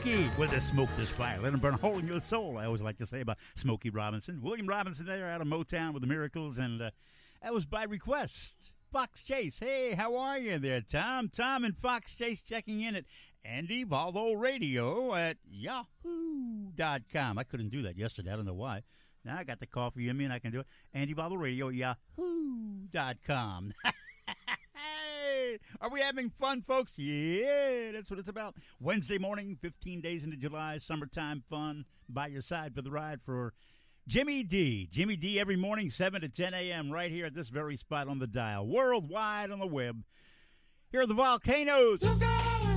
Smokey with a smoke this fire. Let him burn a hole in your soul. I always like to say about Smokey Robinson. William Robinson there out of Motown with the Miracles, and that was by request. Fox Chase. Hey, how are you there, Tom? Tom and Fox Chase checking in at Andy Valvo Radio at yahoo.com. I couldn't do that yesterday. I don't know why. Now I got the coffee in me and I can do it. Andy Valvo Radio at yahoo.com. Hey, are we having fun, folks? Yeah, that's what it's about. Wednesday morning, 15 days into July, summertime fun. By your side for the ride for Jimmy D. Jimmy D every morning, 7 to 10 a.m. right here at this very spot on the dial. Worldwide on the web. Here are the Volcanoes.